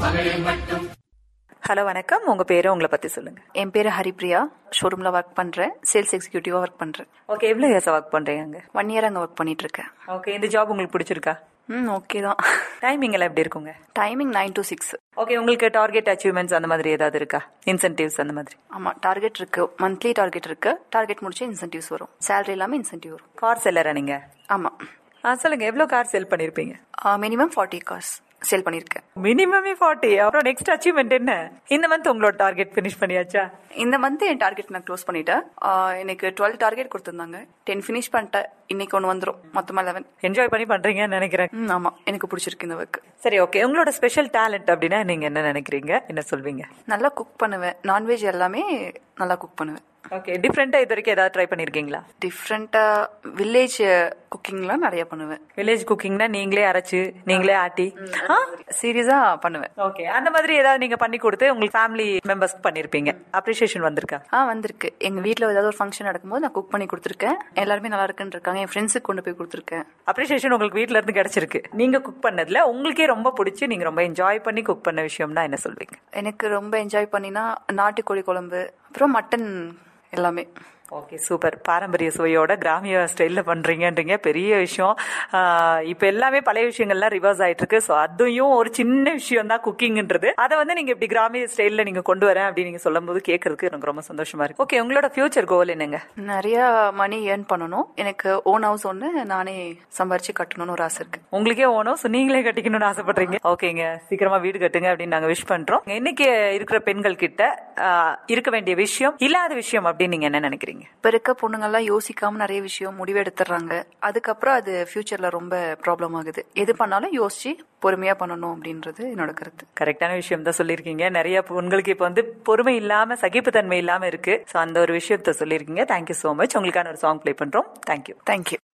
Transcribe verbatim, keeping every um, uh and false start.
Hello வணக்கம், உங்க பேரு உங்களை பத்தி சொல்லுங்க. என் பேரு ஹரிப்ரியா. ஷோரூம்ல ஒர்க் பண்றேன். சேல்ஸ் எக்ஸிக்யூட்டிவா ஒர்க் பண்றேன். ஓகே, எவ்வளவு இயர்ஸ் ஒர்க் பண்றீங்க? ஒன் இயர் அங்க ஒர்க் பண்ணிட்டு இருக்கேன். ஓகே, இந்த ஜாப் உங்களுக்கு பிடிச்சிருக்கா? ம் ஓகே தான். டைமிங் எல்லாம் எப்படி இருக்குங்க? Timing nine to six. Okay, உங்களுக்கு டார்கெட் அச்சீவ்மெண்ட்ஸ் அந்த மாதிரி ஏதாவது இருக்கா? இன்சென்டிவ்ஸ் அந்த மாதிரி? ஆமா, டார்கெட் இருக்கு. மந்த்லி டார்கெட் இருக்கு. டார்கெட் முடிச்சா இன்சென்டிவ்ஸ் வரும். சேலரி இல்லாம இன்சென்டிவ் வரும். கார் செல்லரா நீங்க? ஆமா. ஆ, சொல்லுங்க, எவ்வளவு கார் செல் பண்ணிருப்பீங்க? மினிமம் ஃபார்ட்டி கார்ஸ் சேல் பண்ணிருக்கேன். மினிமமே ஃபார்ட்டி. அப்புறம் நெக்ஸ்ட் அச்சீவ்மெண்ட் என்ன? இந்த மந்த் உங்களோட டார்கெட் ஃபினிஷ் பண்ணியாச்சா? இந்த மந்த் என் டார்கெட் நான் க்ளோஸ் பண்ணிட்டேன். எனக்கு டுவெல் டார்கெட் கொடுத்திருந்தாங்க. டென் ஃபினிஷ் பண்ணிட்டேன். இன்னைக்கு ஒன்று வந்துடும். மொத்தமா லெவன். என்ஜாய் பண்ணி பண்றீங்கன்னு நினைக்கிறேன். ஆமா, எனக்கு பிடிச்சிருக்கு இந்த ஒர்க். சரி, ஓகே, உங்களோட ஸ்பெஷல் டேலண்ட் அப்படின்னா நீங்க என்ன நினைக்கிறீங்க? என்ன சொல்வீங்க? நல்லா குக் பண்ணுவேன். நான்வெஜ் எல்லாமே நல்லா குக் பண்ணுவேன். ஓகே, டிஃப்ரெண்டா இது வரைக்கும் ஏதாவது ட்ரை பண்ணிருக்கீங்களா? டிஃப்ரெண்டா வில்லேஜ் குக்கிங்லாம் நிறைய பண்ணுவேன். வில்லேஜ் குக்கிங்னா நீங்களே அரைச்சு நீங்களே ஆட்டி சீரியஸா பண்ணுவேன். ஓகே, அந்த மாதிரி ஏதாவது நீங்க பண்ணி கொடுத்து உங்களுக்கு ஃபேமிலி மெம்பர்ஸ்க்கு பண்ணிருப்பீங்க. அப்ரிசியேஷன் வந்திருக்கா? ஆ வந்திருக்கு. எங்க வீட்ல ஏதாவது ஒரு ஃபங்க்ஷன் நடக்கும்போது நான் குக் பண்ணி கொடுத்துருக்கேன். எல்லாருமே நல்லா இருக்குன்னு இருக்காங்க. என் ஃப்ரெண்ட்ஸுக்கு கொண்டு போய் கொடுத்துருக்கேன். அப்ரிசியேஷன் உங்களுக்கு வீட்ல இருந்து கிடைச்சிருக்கு. நீங்க குக் பண்ணதுல உங்களுக்கே ரொம்ப பிடிச்சி நீங்க ரொம்ப என்ஜாய் பண்ணி குக் பண்ண விஷயம்னா என்ன சொல்வீங்க? எனக்கு ரொம்ப என்ஜாய் பண்ணினா நாட்டுக்கோழி குழம்பு, அப்புறம் மட்டன் எல்லாமே. Okay, super. பாரம்பரிய சுவையோட கிராமிய ஸ்டைல்ல பண்றீங்கன்றீங்க, பெரிய விஷயம். இப்ப எல்லாமே பழைய விஷயங்கள்லாம் ரிவர்ஸ் ஆயிட்டு இருக்கு. சோ அதையும் ஒரு சின்ன விஷயம் தான் குக்கிங்ன்றது. அதை வந்து நீங்க இப்படி கிராமிய ஸ்டைல்ல நீங்க கொண்டு வரேன் அப்படின்னு நீங்க சொல்லும் போது கேட்கறதுக்கு எனக்கு ரொம்ப சந்தோஷமா இருக்கு. ஓகே, உங்களோட ஃபியூச்சர் கோல் என்னங்க? நிறைய மணி ஏர்ன் பண்ணணும். எனக்கு ஓன் ஹவுஸ் ஒண்ணு நானே சம்பாரிச்சு கட்டணும்னு ஒரு ஆசை இருக்கு. உங்களுக்கே ஓன் ஹவுஸ் நீங்களே கட்டிக்கணும்னு ஆசைப்படுறீங்க. ஓகேங்க, சீக்கிரமா வீடு கட்டுங்க அப்படின்னு நாங்க விஷ் பண்றோம். இன்னைக்கு இருக்கிற பெண்கள் கிட்ட இருக்க வேண்டிய விஷயம், இல்லாத விஷயம் அப்படின்னு நீங்க என்ன நினைக்கிறீங்க? இப்ப இருக்க பொண்ணுங்கள்லாம் யோசிக்காம நிறைய விஷயம் முடிவு எடுத்துறாங்க. அதுக்கப்புறம் அது ஃபியூச்சர்ல ரொம்ப ப்ராப்ளம் ஆகுது. எது பண்ணாலும் யோசிச்சு பொறுமையா பண்ணணும் அப்படின்றது என்னோட கருத்து. கரெக்டான விஷயம் தான் சொல்லிருக்கீங்க. நிறைய பெண்களுக்கு இப்ப வந்து பொறுமை இல்லாம சகிப்புத்தன்மை இல்லாம இருக்கு. சோ அந்த ஒரு விஷயத்த சொல்லிருக்கீங்க. Thank you so much. உங்களுக்கான ஒரு சாங் பிளே பண்றோம். தேங்க்யூ. தேங்க்யூ.